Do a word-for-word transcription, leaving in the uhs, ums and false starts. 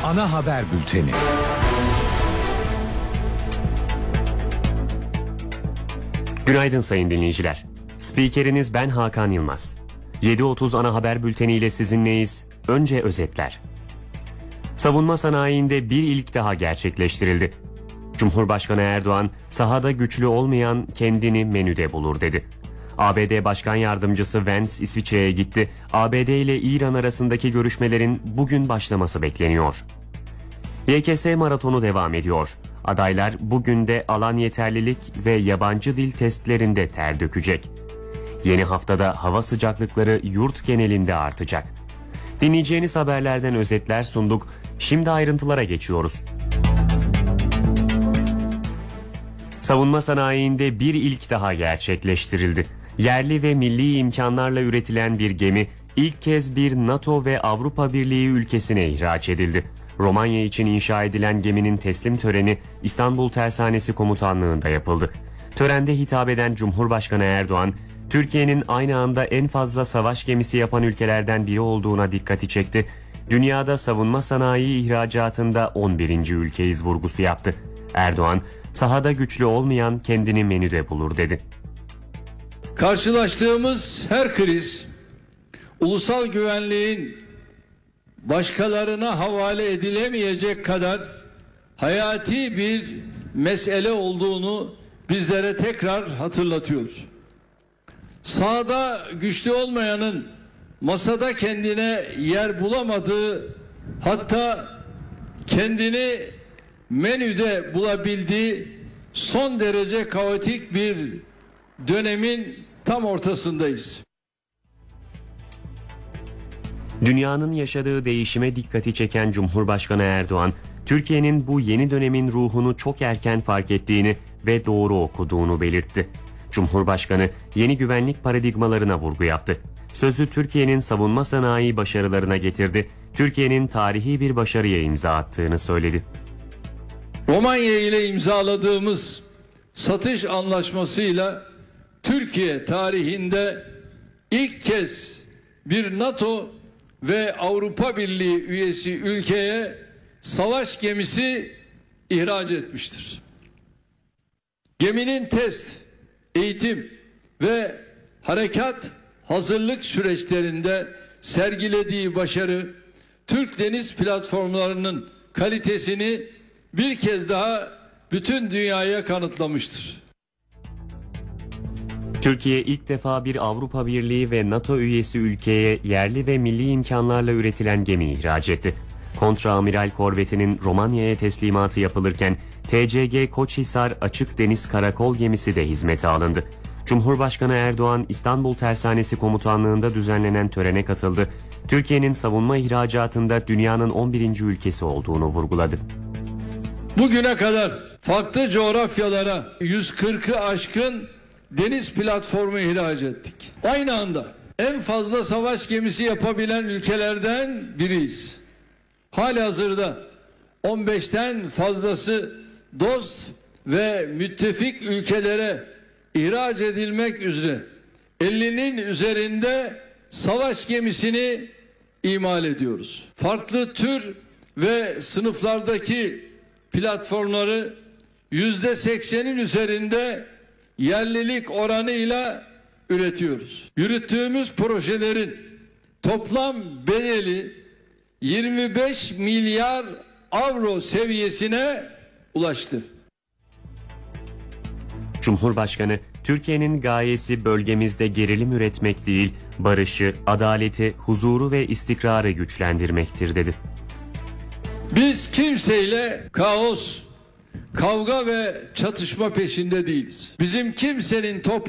Ana haber bülteni. Günaydın sayın dinleyiciler. Spikeriniz ben Hakan Yılmaz. yedi otuz ana haber bülteniyle sizinleyiz. Önce özetler. Savunma sanayinde bir ilk daha gerçekleştirildi. Cumhurbaşkanı Erdoğan, sahada güçlü olmayan kendini menüde bulur dedi. A B D Başkan Yardımcısı Vance İsviçre'ye gitti. A B D ile İran arasındaki görüşmelerin bugün başlaması bekleniyor. Y K S maratonu devam ediyor. Adaylar bugün de alan yeterlilik ve yabancı dil testlerinde ter dökecek. Yeni haftada hava sıcaklıkları yurt genelinde artacak. Dinleyeceğiniz haberlerden özetler sunduk. Şimdi ayrıntılara geçiyoruz. Savunma sanayinde bir ilk daha gerçekleştirildi. Yerli ve milli imkanlarla üretilen bir gemi ilk kez bir NATO ve Avrupa Birliği ülkesine ihraç edildi. Romanya için inşa edilen geminin teslim töreni İstanbul Tersanesi Komutanlığı'nda yapıldı. Törende hitap eden Cumhurbaşkanı Erdoğan, Türkiye'nin aynı anda en fazla savaş gemisi yapan ülkelerden biri olduğuna dikkati çekti. Dünyada savunma sanayi ihracatında on birinci ülkeyiz vurgusu yaptı. Erdoğan, sahada güçlü olmayan kendini menüde bulur dedi. Karşılaştığımız her kriz, ulusal güvenliğin başkalarına havale edilemeyecek kadar hayati bir mesele olduğunu bizlere tekrar hatırlatıyor. Sahada güçlü olmayanın masada kendine yer bulamadığı, hatta kendini menüde bulabildiği son derece kaotik bir dönemin tam ortasındayız. Dünyanın yaşadığı değişime dikkati çeken Cumhurbaşkanı Erdoğan, Türkiye'nin bu yeni dönemin ruhunu çok erken fark ettiğini ve doğru okuduğunu belirtti. Cumhurbaşkanı yeni güvenlik paradigmalarına vurgu yaptı. Sözü Türkiye'nin savunma sanayi başarılarına getirdi. Türkiye'nin tarihi bir başarıya imza attığını söyledi. Romanya ile imzaladığımız satış anlaşmasıyla Türkiye tarihinde ilk kez bir NATO ve Avrupa Birliği üyesi ülkeye savaş gemisi ihraç etmiştir. Geminin test, eğitim ve harekat hazırlık süreçlerinde sergilediği başarı, Türk deniz platformlarının kalitesini bir kez daha bütün dünyaya kanıtlamıştır. Türkiye ilk defa bir Avrupa Birliği ve NATO üyesi ülkeye yerli ve milli imkanlarla üretilen gemi ihraç etti. Kontraamiral korvetinin Romanya'ya teslimatı yapılırken T C G Koçhisar Açık Deniz Karakol gemisi de hizmete alındı. Cumhurbaşkanı Erdoğan İstanbul Tersanesi Komutanlığı'nda düzenlenen törene katıldı. Türkiye'nin savunma ihracatında dünyanın on birinci ülkesi olduğunu vurguladı. Bugüne kadar farklı coğrafyalara yüz kırkı aşkın deniz platformu ihraç ettik. Aynı anda en fazla savaş gemisi yapabilen ülkelerden biriyiz. Halihazırda on beşten fazlası dost ve müttefik ülkelere ihraç edilmek üzere ellinin üzerinde savaş gemisini imal ediyoruz. Farklı tür ve sınıflardaki platformları yüzde seksenin üzerinde yerlilik oranıyla üretiyoruz. Yürüttüğümüz projelerin toplam bedeli yirmi beş milyar avro seviyesine ulaştı. Cumhurbaşkanı, Türkiye'nin gayesi bölgemizde gerilim üretmek değil, barışı, adaleti, huzuru ve istikrarı güçlendirmektir dedi. Biz kimseyle kaos, kavga ve çatışma peşinde değiliz. Bizim kimsenin toprağı